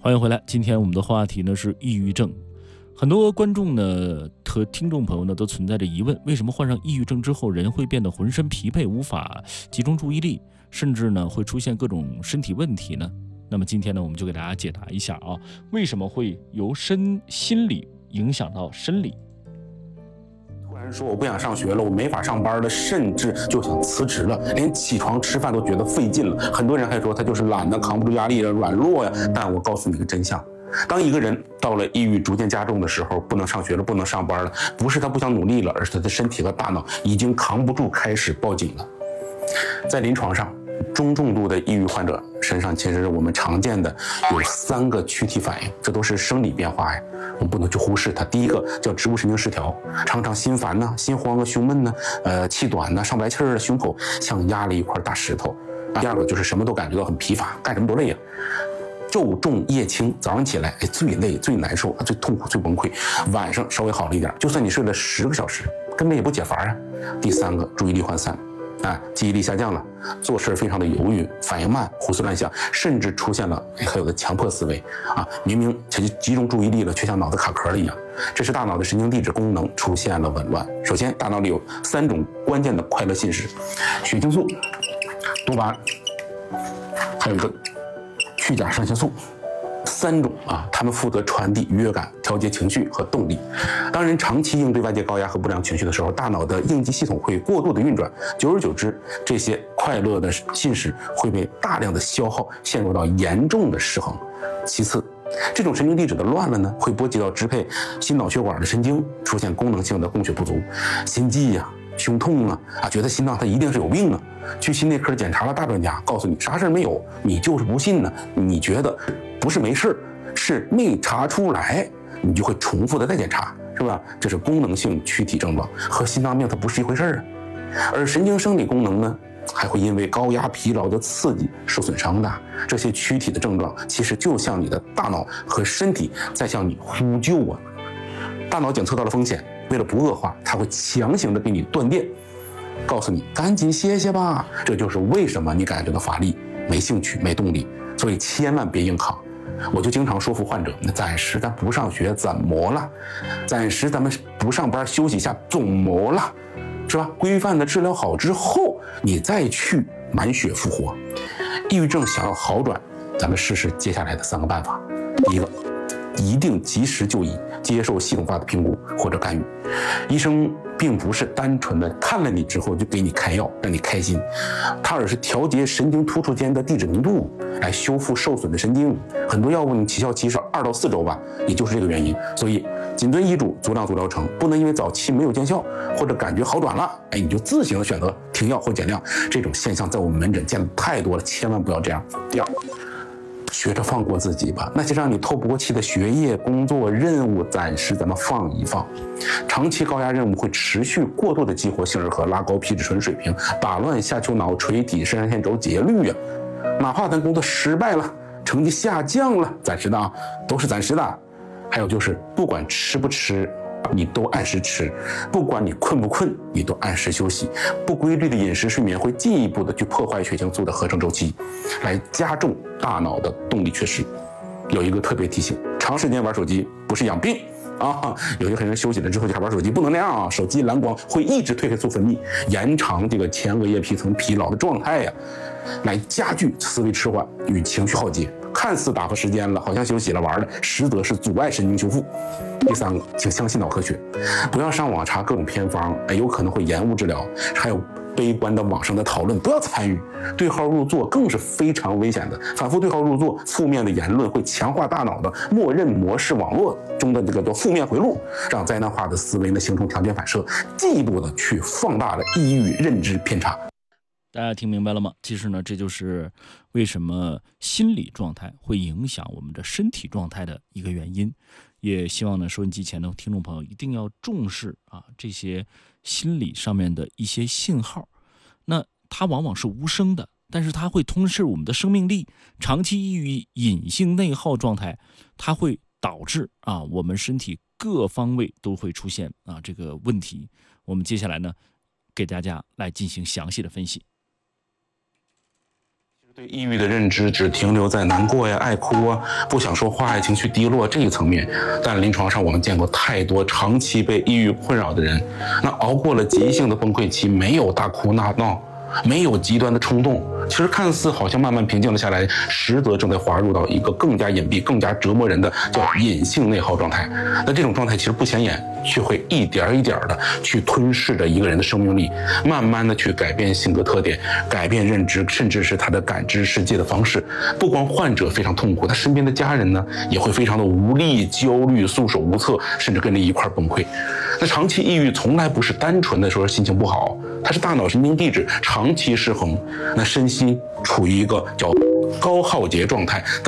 欢迎回来。今天我们的话题呢是抑郁症。很多观众呢和听众朋友呢都存在着疑问，为什么患上抑郁症之后人会变得浑身疲惫，无法集中注意力，甚至呢会出现各种身体问题呢？那么今天呢我们就给大家解答一下啊，为什么会由心理影响到生理。 突然说我不想上学了，我没法上班了，甚至就想辞职了，连起床吃饭都觉得费劲了。很多人还说他就是懒得扛不住压力了，软弱呀。但我告诉你个真相，当一个人到了抑郁逐渐加重的时候，不能上学了，不能上班了，不是他不想努力了，而是他的身体和大脑已经扛不住，开始报警了。在临床上，中重度的抑郁患者身上，其实我们常见的有3个躯体反应，这都是生理变化呀，我们不能去忽视它。第一个叫植物神经失调，常常心烦呐、心慌啊、胸闷呐、气短呐、上不来气儿啊，胸口像压了一块大石头。第二个就是什么都感觉到很疲乏，干什么都累啊。昼重夜轻，早上起来最累、最难受、最痛苦、最崩溃，晚上稍微好了一点，就算你睡了10个小时，根本也不解乏啊。第3个，注意力涣散。记忆力下降了，做事非常的犹豫，反应慢，胡思乱想，甚至出现了还有的强迫思维明明集中注意力了，却像脑子卡壳了一样。这是大脑的神经递质功能出现了紊乱。首先，大脑里有3种关键的快乐信使：血清素、多巴胺，还有一个去甲上腺素。3种它们负责传递愉悦感、调节情绪和动力。当人长期应对外界高压和不良情绪的时候，大脑的应激系统会过度的运转，久而久之，这些快乐的信使会被大量的消耗，陷入到严重的失衡。其次，这种神经递质的乱了呢，会波及到支配心脑血管的神经，出现功能性的供血不足，心悸胸痛觉得心脏它一定是有病去心内科检查了，大专家告诉你啥事没有，你就是不信你觉得不是没事，是没查出来，你就会重复的再检查，是吧？这是功能性躯体症状，和心脏病它不是一回事而神经生理功能呢，还会因为高压疲劳的刺激受损伤的。这些躯体的症状其实就像你的大脑和身体在向你呼救大脑检测到了风险，为了不恶化，它会强行的给你断电，告诉你赶紧歇歇吧。这就是为什么你感觉到乏力、没兴趣、没动力。所以千万别硬扛。我就经常说服患者，那暂时咱不上学怎么了？暂时咱们不上班休息一下怎么了？是吧？规范的治疗好之后，你再去满血复活。抑郁症想要好转，咱们试试接下来的3个办法。第一个，一定及时就医，接受系统化的评估或者干预。医生并不是单纯的看了你之后就给你开药让你开心，他而是调节神经突触间的递质浓度，来修复受损的神经。很多药物你起效期是2到4周吧，也就是这个原因。所以谨遵医嘱，足量足疗程，不能因为早期没有见效或者感觉好转了，你就自行选择停药或减量。这种现象在我们门诊见的太多了，千万不要这样。第二，学着放过自己吧，那些让你透不过气的学业、工作、任务，暂时咱们放一放。长期高压任务会持续过度的激活杏仁核，拉高皮质醇水平，打乱下丘脑垂体肾上腺轴节律哪怕咱工作失败了，成绩下降了，暂时的都是暂时的。还有就是不管吃不吃，你都按时吃，不管你困不困，你都按时休息。不规律的饮食睡眠会进一步的去破坏血清素的合成周期，来加重大脑的动力缺失。有一个特别提醒，长时间玩手机不是养病有些人休息了之后就还玩手机，不能那样手机蓝光会抑制褪黑素分泌，延长这个前额叶皮层疲劳的状态来加剧思维迟缓与情绪耗竭。看似打发时间了，好像休息了玩了，实则是阻碍神经修复。第3个，请相信脑科学，不要上网查各种偏方，有可能会延误治疗。还有悲观的网上的讨论不要参与，对号入座更是非常危险的。反复对号入座，负面的言论会强化大脑的默认模式网络中的这个负面回路，让灾难化的思维呢形成条件反射，进一步的去放大了抑郁认知偏差。 大家听明白了吗？其实呢，这就是为什么心理状态会影响我们的身体状态的一个原因。也希望呢，收音机前的听众朋友一定要重视这些心理上面的一些信号。那它往往是无声的，但是它会吞噬我们的生命力。长期抑郁隐性内耗状态，它会导致我们身体各方位都会出现这个问题。我们接下来呢，给大家来进行详细的分析。 对抑郁的认知只停留在难过呀、爱哭啊、不想说话呀、情绪低落这一层面，但临床上我们见过太多长期被抑郁困扰的人，那熬过了急性的崩溃期，没有大哭大闹，没有极端的冲动，其实看似好像慢慢平静了下来，实则正在滑入到一个更加隐蔽、更加折磨人的叫隐性内耗状态。那这种状态其实不显眼，却会一点一点的去吞噬着一个人的生命力，慢慢的去改变性格特点，改变认知，甚至是他的感知世界的方式。不光患者非常痛苦，他身边的家人呢也会非常的无力、焦虑、束手无策，甚至跟着一块崩溃。那长期抑郁从来不是单纯的说心情不好，它是大脑神经递质长期失衡，那身心处于一个叫高耗竭状态。